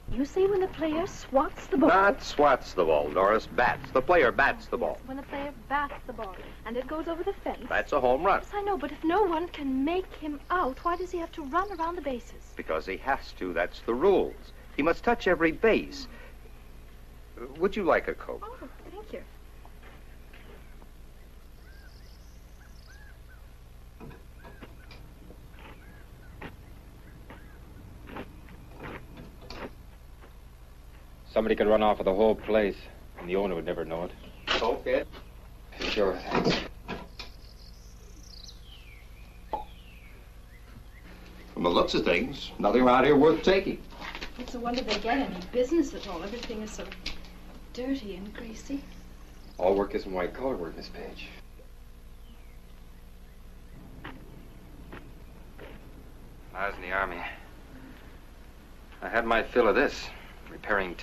You say when the player swats the ball. Not swats the ball, Doris. Bats. The player bats the ball. Yes, when the player bats the ball and it goes over the fence. That's a home run. Yes, I know, but if no one can make him out, why does he have to run around the bases? Because he has to. That's the rules. He must touch every base. Would you like a Coke? Oh, thank you. Somebody could run off with the whole place, and the owner would never know it. Coke, Ed? Sure, thanks. From the looks of things, nothing around here worth taking. It's a wonder they get any business at all. Everything is so dirty and greasy. All work isn't white collar work, Miss Page. When I was in the Army, I had my fill of this, repairing